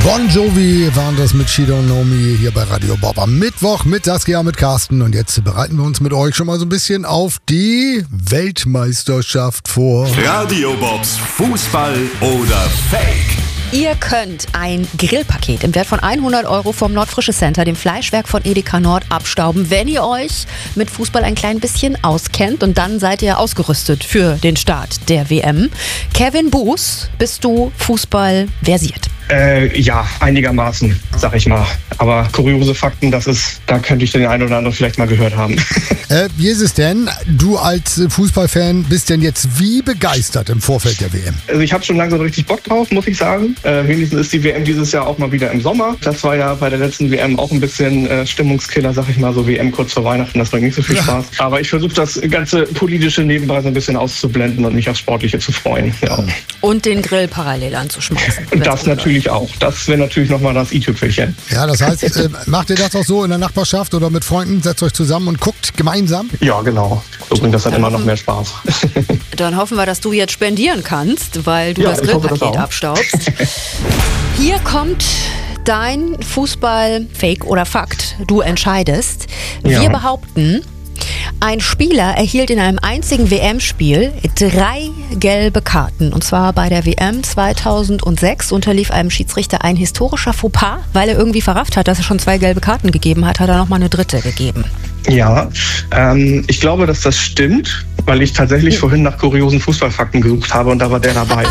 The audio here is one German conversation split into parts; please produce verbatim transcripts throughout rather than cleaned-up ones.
Bon Jovi waren das mit She Don't Know Me hier bei Radio Bob am Mittwoch mit Saskia, mit Carsten. Und jetzt bereiten wir uns mit euch schon mal so ein bisschen auf die Weltmeisterschaft vor. Radio Bobs Fußball oder Fake. Ihr könnt ein Grillpaket im Wert von hundert Euro vom Nordfrische Center, dem Fleischwerk von Edeka Nord, abstauben, wenn ihr euch mit Fußball ein klein bisschen auskennt. Und dann seid ihr ausgerüstet für den Start der W M. Kevin Buß, bist du Fußball versiert? Äh, ja, einigermaßen, sag ich mal. Aber kuriose Fakten, das ist, da könnte ich den einen oder anderen vielleicht mal gehört haben. Äh, wie ist es denn? Du als Fußballfan bist denn jetzt wie begeistert im Vorfeld der W M? Also ich habe schon langsam richtig Bock drauf, muss ich sagen. Äh, wenigstens ist die W M dieses Jahr auch mal wieder im Sommer. Das war ja bei der letzten W M auch ein bisschen äh, Stimmungskiller, sag ich mal, so W M kurz vor Weihnachten. Das bringt nicht so viel Ja. Spaß. Aber ich versuche das ganze politische nebenbei so ein bisschen auszublenden und mich aufs Sportliche zu freuen. Ja. Und den Grill parallel anzuschmeißen. Und das natürlich auch. Das wäre natürlich nochmal das i-Tüpfelchen. Ja, das heißt, äh, macht ihr das auch so in der Nachbarschaft oder mit Freunden? Setzt euch zusammen und guckt gemeinsam? Ja, genau. So bringt das dann immer noch mehr Spaß. Dann hoffen wir, dass du jetzt spendieren kannst, weil du Ja, das ich hoffe, das Grillpaket auch. abstaubst. Hier kommt dein Fußball-Fake oder Fakt. Du entscheidest. Wir Ja. behaupten, ein Spieler erhielt in einem einzigen W M-Spiel drei gelbe Karten. Und zwar bei der W M zweitausendsechs unterlief einem Schiedsrichter ein historischer Fauxpas, weil er irgendwie verrafft hat, dass er schon zwei gelbe Karten gegeben hat, hat er nochmal eine dritte gegeben. Ja, ähm, ich glaube, dass das stimmt, weil ich tatsächlich vorhin nach kuriosen Fußballfakten gesucht habe und da war der dabei.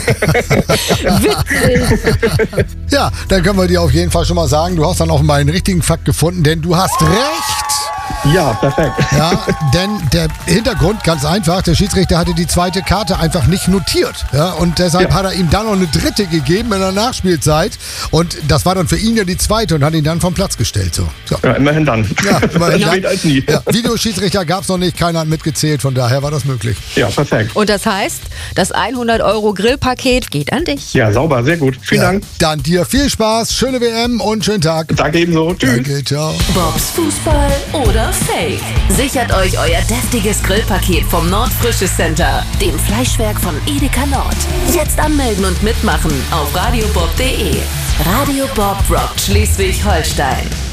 Witzig. Ja, dann können wir dir auf jeden Fall schon mal sagen, du hast dann auch mal einen richtigen Fakt gefunden, denn du hast recht. Ja, perfekt. Ja, denn der Hintergrund, ganz einfach, der Schiedsrichter hatte die zweite Karte einfach nicht notiert. Ja, und deshalb Ja. hat er ihm dann noch eine dritte gegeben in der Nachspielzeit. Und das war dann für ihn ja die zweite und hat ihn dann vom Platz gestellt. So. So. Ja, immerhin dann. Ja, immerhin Besser dann. spät als nie. Ja, Videoschiedsrichter gab es noch nicht, keiner hat mitgezählt, von daher war das möglich. Ja, perfekt. Und das heißt, das hundert Euro Grillpaket geht an dich. Ja, sauber, sehr gut. Vielen Ja, Dank. dann dir viel Spaß, schöne W M und schönen Tag. Danke ebenso. Tschüss. Danke, ciao. Bobs Fußball oder Fake. Sichert euch euer deftiges Grillpaket vom Nordfrische Center, dem Fleischwerk von Edeka Nord. Jetzt anmelden und mitmachen auf radiobob punkt de. Radio Bob rockt Schleswig-Holstein.